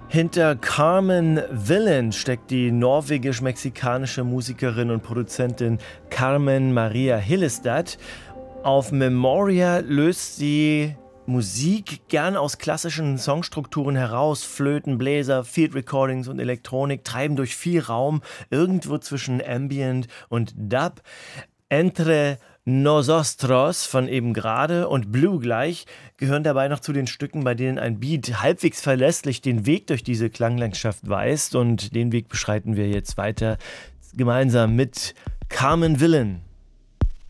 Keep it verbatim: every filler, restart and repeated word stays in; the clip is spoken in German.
Hinter Carmen Villain steckt die norwegisch-mexikanische Musikerin und Produzentin Carmen Maria Hillestad. Auf Memoria löst sie Musik gern aus klassischen Songstrukturen heraus. Flöten, Bläser, Field Recordings und Elektronik treiben durch viel Raum, irgendwo zwischen Ambient und Dub. Entre Nosotros von eben gerade und Blue gleich gehören dabei noch zu den Stücken, bei denen ein Beat halbwegs verlässlich den Weg durch diese Klanglandschaft weist. Und den Weg beschreiten wir jetzt weiter gemeinsam mit Carmen Villain.